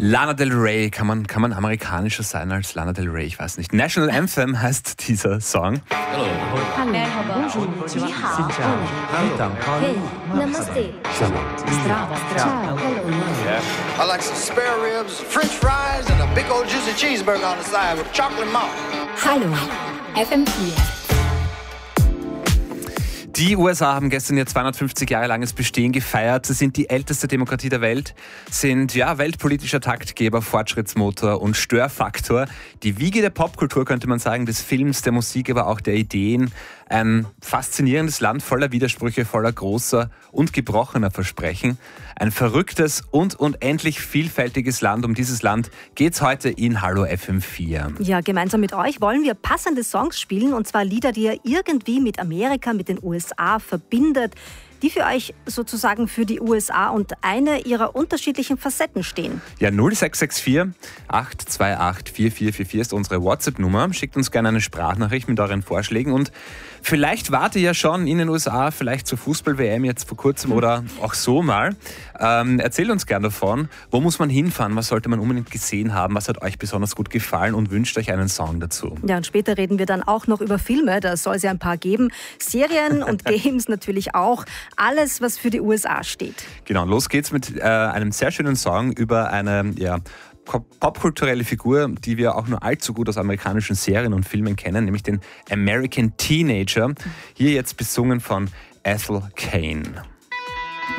Lana Del Rey, kann man amerikanischer sein als Lana Del Rey? Ich weiß nicht. National Anthem heißt dieser Song. Hallo. Namaste. I like some spare ribs, French fries and a big old juicy cheeseburger on the side with chocolate malt. Hallo. FM4. Die USA haben gestern ihr 250 Jahre langes Bestehen gefeiert. Sie sind die älteste Demokratie der Welt, sind weltpolitischer Taktgeber, Fortschrittsmotor und Störfaktor. Die Wiege der Popkultur, könnte man sagen, des Films, der Musik, aber auch der Ideen. Ein faszinierendes Land voller Widersprüche, voller großer und gebrochener Versprechen. Ein verrücktes und unendlich vielfältiges Land. Um dieses Land geht's heute in Hallo FM4. Ja, gemeinsam mit euch wollen wir passende Songs spielen, und zwar Lieder, die ihr irgendwie mit Amerika, mit den USA verbindet, die für euch sozusagen für die USA und eine ihrer unterschiedlichen Facetten stehen. Ja, 0664 828 4444 ist unsere WhatsApp-Nummer. Schickt uns gerne eine Sprachnachricht mit euren Vorschlägen, und vielleicht wart ihr ja schon in den USA, vielleicht zur Fußball-WM jetzt vor kurzem oder auch so mal. Erzählt uns gerne davon, wo muss man hinfahren, was sollte man unbedingt gesehen haben, was hat euch besonders gut gefallen, und wünscht euch einen Song dazu. Ja, und später reden wir dann auch noch über Filme, da soll es ja ein paar geben, Serien und Games natürlich auch. Alles, was für die USA steht. Genau, los geht's mit einem sehr schönen Song über eine popkulturelle Figur, die wir auch nur allzu gut aus amerikanischen Serien und Filmen kennen, nämlich den American Teenager. Hier jetzt besungen von Ethel Cain.